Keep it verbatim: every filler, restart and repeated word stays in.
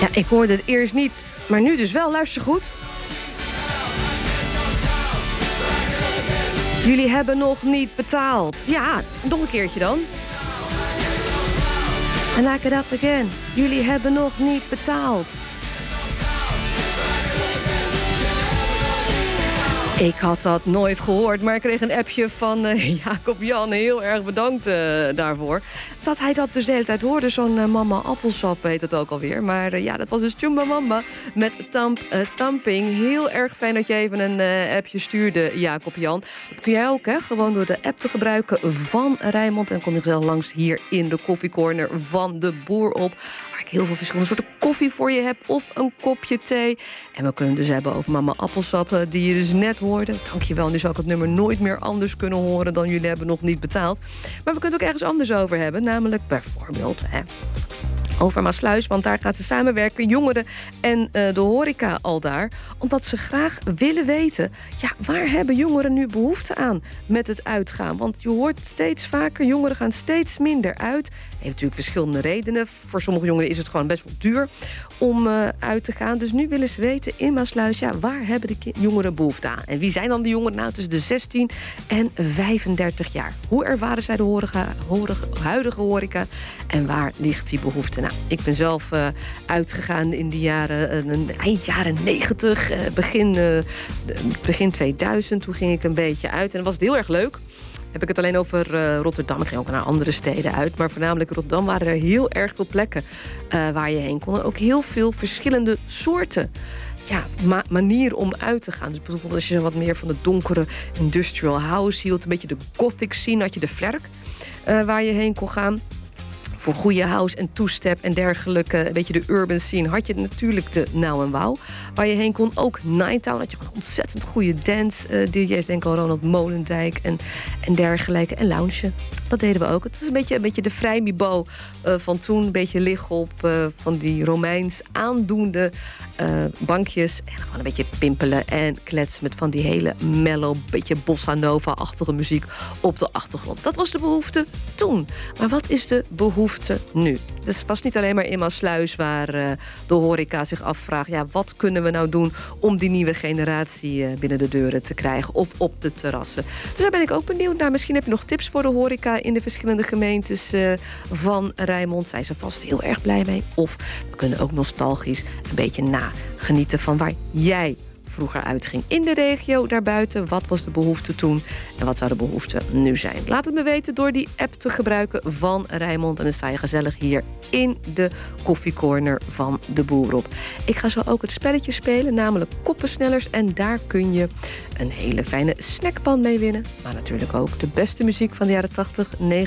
Ja, ik hoorde het eerst niet, maar nu dus wel. Luister goed. Jullie hebben nog niet betaald. Ja, nog een keertje dan. En like it up again. Jullie hebben nog niet betaald. Ik had dat nooit gehoord, maar ik kreeg een appje van uh, Jacob Jan. Heel erg bedankt uh, daarvoor. Dat hij dat dus de hele tijd hoorde. Zo'n uh, Mama Appelsap heet het ook alweer. Maar uh, ja, dat was dus Chumbawamba met Tamp, uh, Tamping. Heel erg fijn dat je even een uh, appje stuurde, Jacob Jan. Dat kun jij ook, hè? Gewoon door de app te gebruiken van Rijnmond. En kom je wel langs hier in de koffiecorner van de Boer op. Waar ik heel veel verschillende soorten koffie voor je heb. Of een kopje thee. En we kunnen het dus hebben over Mama Appelsap, die je dus net hoorde. Dankjewel. Nu zou ik het nummer nooit meer anders kunnen horen dan jullie hebben nog niet betaald. Maar we kunnen het ook ergens anders over hebben. Namelijk bijvoorbeeld hè, over Maasluis. Want daar gaat ze samenwerken, jongeren en uh, de horeca al daar. Omdat ze graag willen weten, ja, waar hebben jongeren nu behoefte aan met het uitgaan? Want je hoort steeds vaker, jongeren gaan steeds minder uit. Heeft natuurlijk verschillende redenen. Voor sommige jongeren is het gewoon best wel duur om uh, uit te gaan. Dus nu willen ze weten in Maasluis, ja, waar hebben de jongeren behoefte aan? En wie zijn dan de jongeren? Nou, tussen de zestien en vijfendertig jaar. Hoe ervaren zij de horeca, horeca, huidige horeca? En waar ligt die behoefte? Nou, ik ben zelf uh, uitgegaan in de jaren, uh, eind jaren negentig, uh, begin, uh, begin tweeduizend. Toen ging ik een beetje uit en dat was het heel erg leuk. Heb ik het alleen over uh, Rotterdam. Ik ging ook naar andere steden uit. Maar voornamelijk Rotterdam waren er heel erg veel plekken uh, waar je heen kon. En ook heel veel verschillende soorten ja, ma- manieren om uit te gaan. Dus bijvoorbeeld als je wat meer van de donkere industrial house hield. Een beetje de gothic scene. Had je de Vlerk uh, waar je heen kon gaan. Voor goede house en two-step en dergelijke, een beetje de urban scene, had je natuurlijk de Now en Wow, waar je heen kon. Ook Ninetown had je gewoon ontzettend goede dance uh, D J's. Denk aan Ronald Molendijk en, en dergelijke. En lounge, dat deden we ook. Het is een beetje, een beetje de vrijmibo uh, van toen. Een beetje liggen op uh, van die Romeins aandoende uh, bankjes. En gewoon een beetje pimpelen en kletsen met van die hele mellow, beetje bossa nova-achtige muziek op de achtergrond. Dat was de behoefte toen. Maar wat is de behoefte nu? Dus het was niet alleen maar in Maasluis waar uh, de horeca zich afvraagt, ja, wat kunnen we nou doen om die nieuwe generatie uh, binnen de deuren te krijgen of op de terrassen. Dus daar ben ik ook benieuwd naar. Misschien heb je nog tips voor de horeca in de verschillende gemeentes uh, van Rijnmond. Zijn ze vast heel erg blij mee. Of we kunnen ook nostalgisch een beetje nagenieten van waar jij vroeger uitging in de regio daarbuiten. Wat was de behoefte toen en wat zou de behoefte nu zijn? Laat het me weten door die app te gebruiken van Rijnmond. En dan sta je gezellig hier in de koffiecorner van de Boer op. Ik ga zo ook het spelletje spelen, namelijk koppensnellers. En daar kun je een hele fijne snackpan mee winnen. Maar natuurlijk ook de beste muziek van de jaren tachtig, negentig.